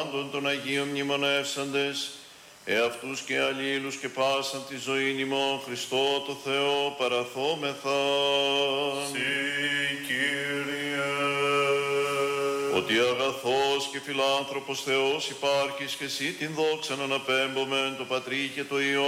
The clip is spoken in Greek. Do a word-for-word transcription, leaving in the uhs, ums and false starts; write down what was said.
πάντων των Αγίων μνημονεύσαντες, εαυτούς και αλλήλους και πάσαν τη ζωή ημών Χριστό το Θεό παραθόμεθα. Συ, Κύριε. Ότι αγαθός και φιλάνθρωπος Θεός υπάρχεις και εσύ την δόξαν αναπέμπομεν το Πατρί και το Υιό